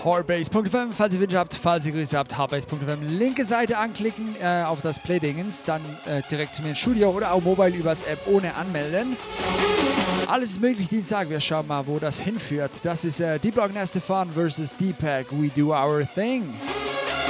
hardbase.fm, falls ihr Wünsche habt, falls ihr Grüße habt, hardbase.fm, linke Seite anklicken auf das Playdingens, dann direkt zu mir ins Studio oder auch mobile übers App ohne anmelden. Alles ist möglich Dienstag, wir schauen mal, wo das hinführt. Das ist Deep Rock Stefan vs. Deepak, We Do Our Thing.